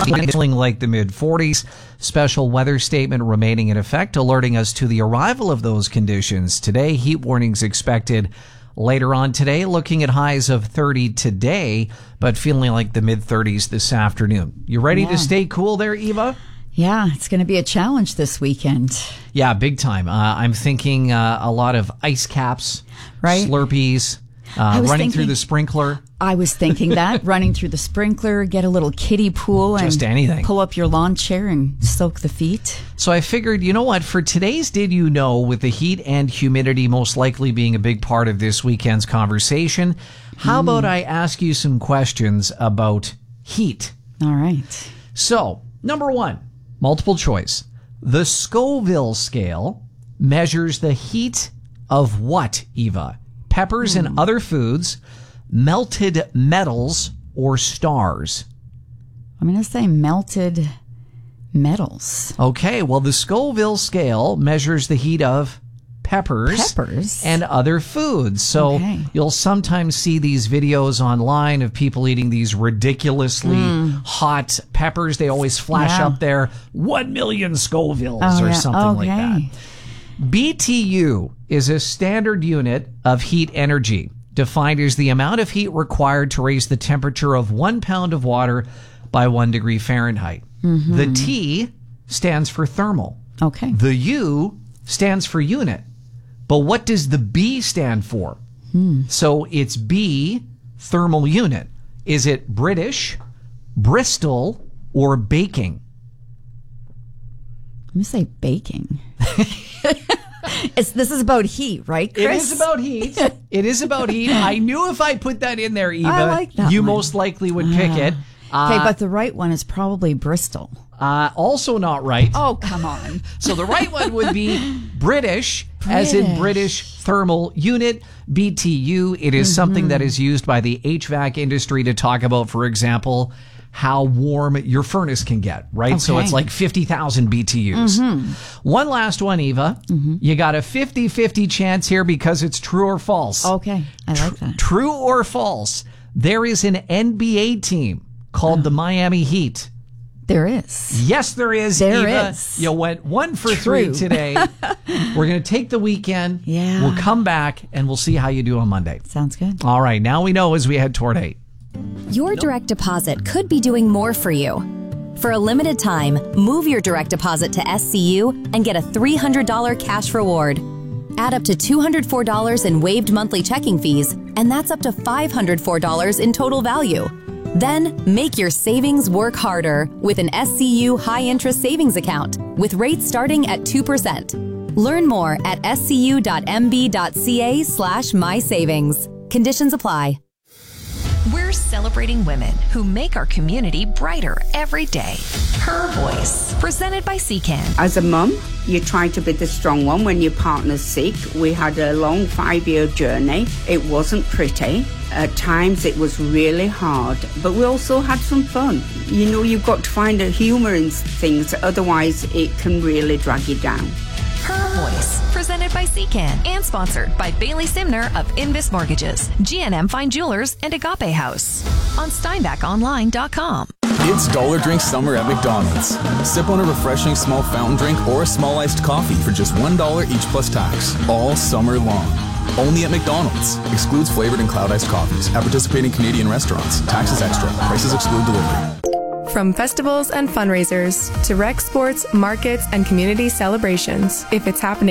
feeling like the mid-40s. Special weather statement remaining in effect, alerting us to the arrival of those conditions today. Heat warnings expected later on today, looking at highs of 30 today, but feeling like the mid-30s this afternoon. You ready to stay cool there, Eva? Yeah, it's going to be a challenge this weekend. Yeah, big time. I'm thinking a lot of ice caps, right? Slurpees, running through the sprinkler. I was thinking that, running through the sprinkler, get a little kiddie pool and just anything. Pull up your lawn chair and soak the feet. So I figured, you know what, for today's Did You Know, with the heat and humidity most likely being a big part of this weekend's conversation, how about I ask you some questions about heat? All right. So, number one, multiple choice. The Scoville scale measures the heat of what, Eva? Peppers and other foods, melted metals, or stars? I'm going to say melted metals. Okay, well, the Scoville scale measures the heat of peppers and other foods. So you'll sometimes see these videos online of people eating these ridiculously hot peppers. They always flash up there, 1 million Scovilles or something like that. BTU is a standard unit of heat energy, defined as the amount of heat required to raise the temperature of 1 pound of water by 1 degree Fahrenheit. The T stands for thermal. The U stands for unit. But what does the B stand for? So it's B, thermal unit. Is it British, Bristol, or baking? I'm going to say baking. This is about heat, right, Chris? It is about heat. It is about heat. I knew if I put that in there, Eva, I like that you one. most likely would pick it. Okay, but the right one is probably Bristol. Also not right. Oh, come on. So the right one would be British, as in British Thermal Unit, BTU. It is something that is used by the HVAC industry to talk about, for example, how warm your furnace can get, right? So it's like 50,000 BTUs. One last one, Eva. You got a 50-50 chance here because it's true or false. Okay, I like that. True or false, there is an NBA team called the Miami Heat. There is. Yes, there is. There Eva, is. you went 1 for 3 today. We're going to take the weekend. Yeah. We'll come back and we'll see how you do on Monday. Sounds good. All right. Now we know as we head toward 8. Your direct deposit could be doing more for you. For a limited time, move your direct deposit to SCU and get a $300 cash reward. Add up to $204 in waived monthly checking fees, and that's up to $504 in total value. Then make your savings work harder with an SCU high-interest savings account with rates starting at 2%. Learn more at scu.mb.ca/mysavings. Conditions apply. We're celebrating women who make our community brighter every day. Her Voice, presented by CCAN. As a mum, you try to be the strong one when your partner's sick. We had a long 5-year journey. It wasn't pretty. At times it was really hard, but we also had some fun. You know, you've got to find a humour in things, otherwise it can really drag you down. Her Voice, presented by CCAN and sponsored by Bailey Simner of Invis Mortgages, GNM Fine Jewelers, and Agape House on SteinbachOnline.com. It's Dollar Drink Summer at McDonald's. Sip on a refreshing small fountain drink or a small iced coffee for just $1 each plus tax, all summer long. Only at McDonald's. Excludes flavored and cloud iced coffees at participating Canadian restaurants. Taxes extra. Prices exclude delivery. From festivals and fundraisers to rec sports, markets, and community celebrations, if it's happening